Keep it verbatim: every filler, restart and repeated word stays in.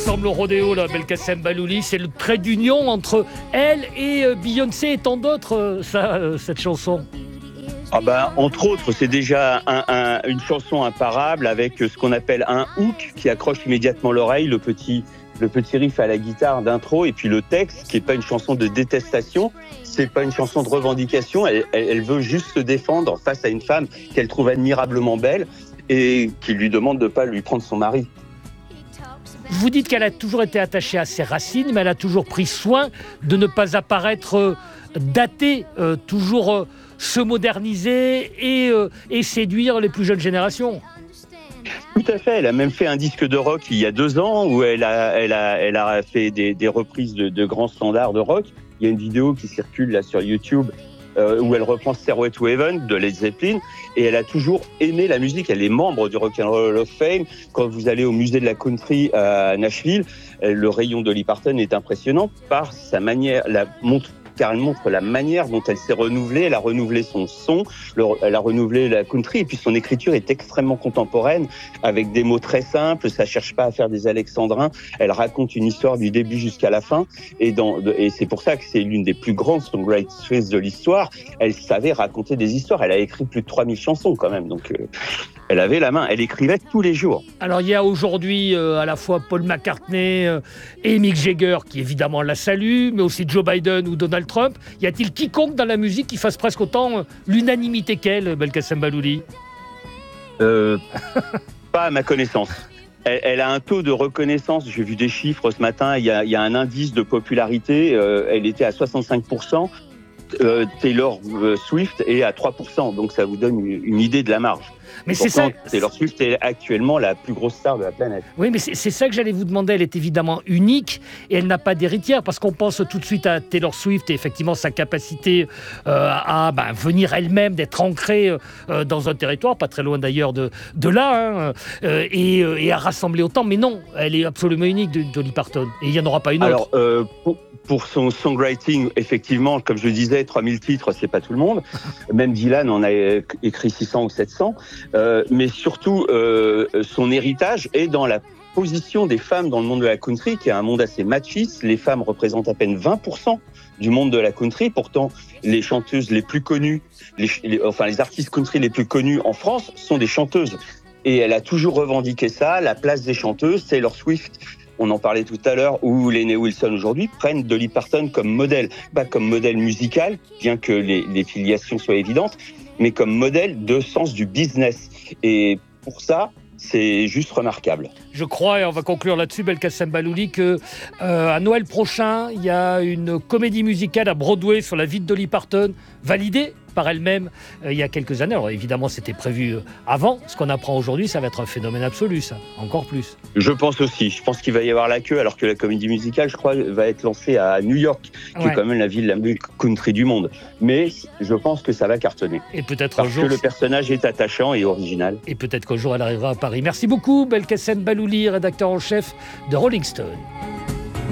ressemble au rodéo, là, Belkacem Balouli. C'est le trait d'union entre elle et euh, Beyoncé et tant d'autres, euh, ça, euh, cette chanson. Ah ben, entre autres, c'est déjà un, un, une chanson imparable avec ce qu'on appelle un hook qui accroche immédiatement l'oreille, le petit, le petit riff à la guitare d'intro, et puis le texte qui n'est pas une chanson de détestation, c'est pas une chanson de revendication, elle, elle, elle veut juste se défendre face à une femme qu'elle trouve admirablement belle et qui lui demande de ne pas lui prendre son mari. Vous dites qu'elle a toujours été attachée à ses racines, mais elle a toujours pris soin de ne pas apparaître euh, datée, euh, toujours euh, se moderniser et, euh, et séduire les plus jeunes générations. Tout à fait, elle a même fait un disque de rock il y a deux ans où elle a, elle a, elle a fait des, des reprises de, de grands standards de rock. Il y a une vidéo qui circule là sur YouTube euh, où elle reprend Stairway to Heaven de Led Zeppelin, et elle a toujours aimé la musique. Elle est membre du Rock and Roll of Fame. Quand vous allez au musée de la country à Nashville, le rayon de Dolly Parton est impressionnant par sa manière, la montre car elle montre la manière dont elle s'est renouvelée. Elle a renouvelé son son, le, elle a renouvelé la country, et puis son écriture est extrêmement contemporaine, avec des mots très simples, ça cherche pas à faire des alexandrins, elle raconte une histoire du début jusqu'à la fin, et, dans, et c'est pour ça que c'est l'une des plus grandes songwriters de l'histoire. Elle savait raconter des histoires, elle a écrit plus de trois mille chansons quand même, donc euh, elle avait la main, elle écrivait tous les jours. Alors il y a aujourd'hui euh, à la fois Paul McCartney euh, et Mick Jagger qui évidemment la saluent, mais aussi Joe Biden ou Donald Trump. Y a-t-il quiconque dans la musique qui fasse presque autant euh, l'unanimité qu'elle, Belkacem Balouli ? euh, Pas à ma connaissance. Elle, elle a un taux de reconnaissance, j'ai vu des chiffres ce matin, il y a, il y a un indice de popularité, euh, elle était à soixante-cinq pour cent, euh, Taylor Swift est à trois pour cent, donc ça vous donne une, une idée de la marge. Mais c'est ça. Taylor Swift est actuellement la plus grosse star de la planète. Oui, mais c'est, c'est ça que j'allais vous demander. Elle est évidemment unique et elle n'a pas d'héritière, parce qu'on pense tout de suite à Taylor Swift et effectivement sa capacité euh, à ben, venir elle-même, d'être ancrée euh, dans un territoire, pas très loin d'ailleurs de, de là, hein, euh, et, euh, et à rassembler autant. Mais non, elle est absolument unique, de Dolly Parton. Et il n'y en aura pas une Alors, autre. Euh, pour, pour son songwriting, effectivement, comme je disais, trois mille titres, c'est pas tout le monde. Même Dylan en a écrit six cents ou sept cents. Euh, mais surtout, euh, son héritage est dans la position des femmes dans le monde de la country, qui est un monde assez machiste. Les femmes représentent à peine vingt pour cent du monde de la country. Pourtant, les chanteuses les plus connues, les, les, enfin les artistes country les plus connus en France sont des chanteuses. Et elle a toujours revendiqué ça, la place des chanteuses. Taylor Swift, on en parlait tout à l'heure, ou Lainey Wilson aujourd'hui, prennent Dolly Parton comme modèle. Pas comme modèle musical, bien que les, les filiations soient évidentes, mais comme modèle de sens du business. Et pour ça, c'est juste remarquable. Je crois, et on va conclure là-dessus, Belkacem Balouli, que euh, à Noël prochain, il y a une comédie musicale à Broadway sur la vie de Dolly Parton, validée par elle-même euh, il y a quelques années. Alors évidemment, c'était prévu euh, avant. Ce qu'on apprend aujourd'hui, ça va être un phénomène absolu, ça, encore plus. Je pense aussi. Je pense qu'il va y avoir la queue, alors que la comédie musicale, je crois, va être lancée à New York, qui ouais. est quand même la ville la plus country du monde. Mais je pense que ça va cartonner. Et peut-être parce un jour, que le personnage est attachant et original. Et peut-être qu'un jour, elle arrivera à Paris. Merci beaucoup, Belkacem Balouli, rédacteur en chef de Rolling Stone.